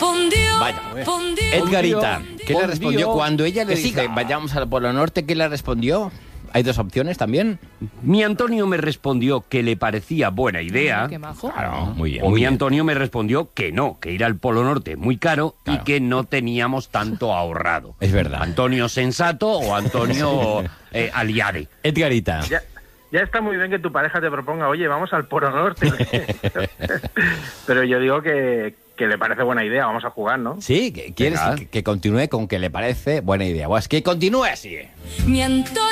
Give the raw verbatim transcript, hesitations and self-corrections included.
Vaya, Edgarita, ¿qué le respondió? Cuando ella le dice, vayamos al Polo Norte, ¿qué le respondió? ¿Hay dos opciones también? Mi Antonio me respondió que le parecía buena idea. Qué majo. Claro, muy bien. O muy mi bien. Antonio me respondió que no, que ir al Polo Norte es muy caro Claro. y que no teníamos tanto ahorrado. Es verdad. Antonio sensato o Antonio eh, aliade. Edgarita. Ya, ya está muy bien que tu pareja te proponga, oye, vamos al Polo Norte. Pero yo digo que, que le parece buena idea, vamos a jugar, ¿no? Sí, que quieres Venga. que, que continúe con que le parece buena idea. Pues que continúe así. Mi Antonio.